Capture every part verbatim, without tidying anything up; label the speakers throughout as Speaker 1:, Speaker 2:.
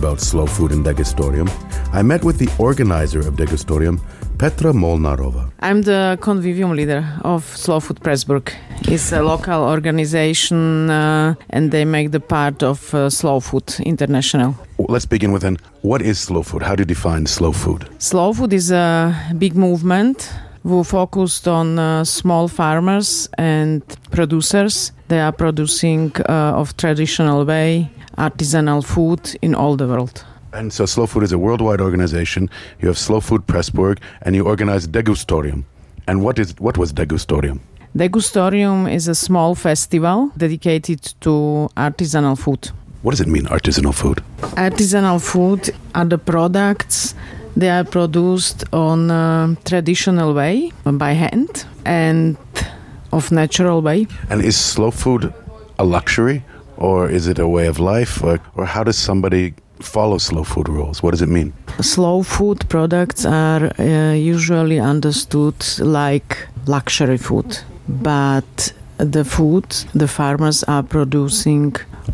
Speaker 1: about slow food in Degustorium, I met with the organizer of Degustorium, Petra Molnarova.
Speaker 2: I'm the convivium leader of Slow Food Pressburg. It's a local organization uh, and they make the part of uh, Slow Food International.
Speaker 1: Let's begin with then, what is slow food? How do you define slow food?
Speaker 2: Slow food is a big movement who focused on uh, small farmers and producers. They are producing uh, of traditional way artisanal food in all the world.
Speaker 1: And so Slow Food is a worldwide organization. You have Slow Food Pressburg and you organize Degustorium. And what is what was Degustorium?
Speaker 2: Degustorium is a small festival dedicated to artisanal food.
Speaker 1: What does it mean, artisanal food?
Speaker 2: Artisanal food are the products. They are produced on a traditional way, by hand, and of natural way.
Speaker 1: And is slow food a luxury, or is it a way of life, or, or how does somebody follow slow food rules? What does it mean?
Speaker 2: Slow food products are uh, usually understood like luxury food, but the food the farmers are producing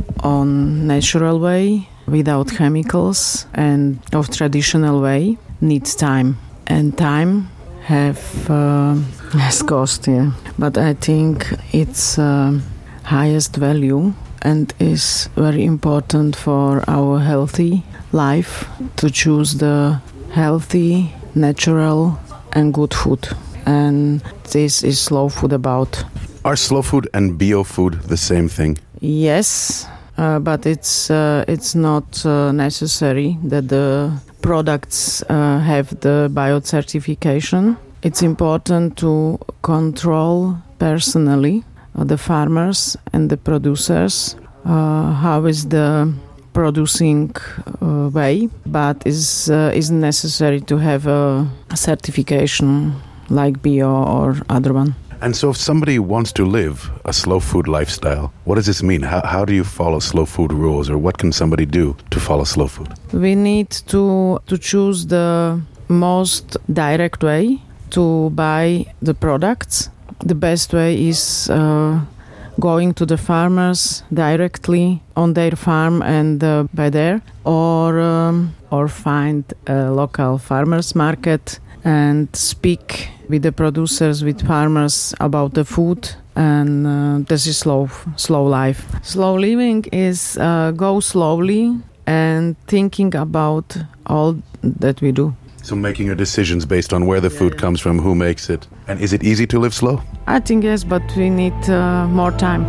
Speaker 2: on natural way, without chemicals, and of traditional way needs time, and time have uh, has cost, yeah. But I think it's uh, highest value and is very important for our healthy life to choose the healthy, natural and good food. And this is slow food about.
Speaker 1: Are slow food and bio food the same thing?
Speaker 2: Yes, uh, but it's uh, it's not uh, necessary that the products uh, have the biocertification. It's important to control personally uh, the farmers and the producers, uh, how is the producing uh, way, but is uh, isn't necessary to have a certification like bio or other one.
Speaker 1: And so if somebody wants to live a slow food lifestyle, what does this mean? How, how do you follow slow food rules, or what can somebody do to follow slow food?
Speaker 2: We need to to choose the most direct way to buy the products. The best way is uh, going to the farmers directly on their farm and uh, buy there, or um, or find a local farmers market and speak with the producers, with farmers about the food. And uh, this is slow slow life. Slow living is uh, go slowly and thinking about all that we do.
Speaker 1: So making your decisions based on where the food yeah, yeah. comes from, who makes it. And is it easy to live slow?
Speaker 2: I think yes, but we need uh, more time.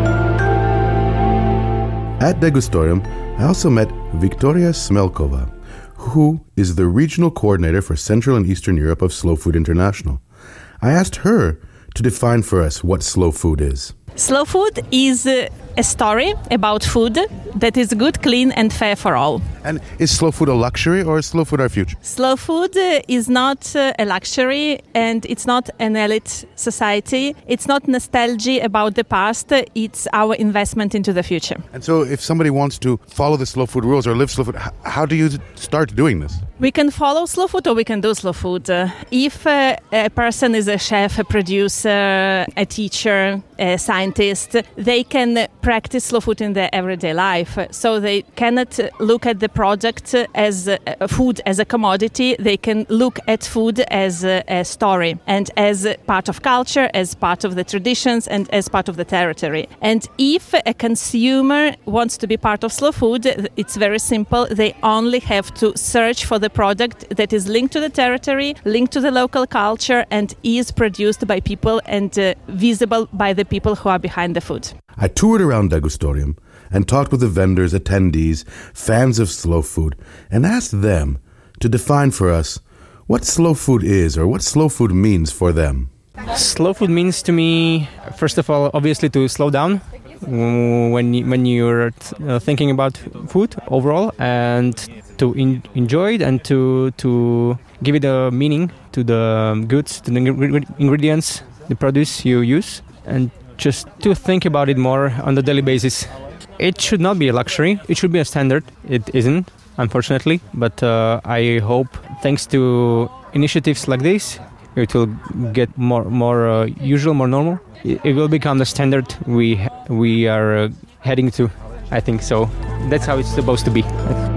Speaker 1: At Degustorium, I also met Victoria Smelkova, who is the regional coordinator for Central and Eastern Europe of Slow Food International. I asked her to define for us what slow food is.
Speaker 3: Slow food is uh, a story about food that is good, clean and fair for all.
Speaker 1: And is slow food a luxury, or is slow food our future?
Speaker 3: Slow food uh, is not uh, a luxury, and it's not an elite society. It's not nostalgia about the past. It's our investment into the future.
Speaker 1: And so if somebody wants to follow the slow food rules or live slow food, how do you start doing this?
Speaker 3: We can follow slow food or we can do slow food. Uh, if uh, a person is a chef, a producer, a teacher, a scientist, they can practice slow food in their everyday life. So they cannot look at the product as a food as a commodity. They can look at food as a, a story and as part of culture, as part of the traditions and as part of the territory. And if a consumer wants to be part of slow food, it's very simple. They only have to search for the product that is linked to the territory, linked to the local culture, and is produced by people and uh, visible by the people who are behind the food.
Speaker 1: I toured around Degustorium and talked with the vendors, attendees, fans of slow food, and asked them to define for us what slow food is or what slow food means for them.
Speaker 4: Slow food means to me, first of all, obviously to slow down when you, when you're uh, thinking about food overall, and to in, enjoy it and to to give it a meaning to the goods, to the ingredients, the produce you use, and just to think about it more on the daily basis. It should not be a luxury. It should be a standard. It isn't, unfortunately. But uh, I hope, thanks to initiatives like this, it will get more more uh, usual, more normal. It, it will become the standard we we are uh, heading to. I think so. That's how it's supposed to be.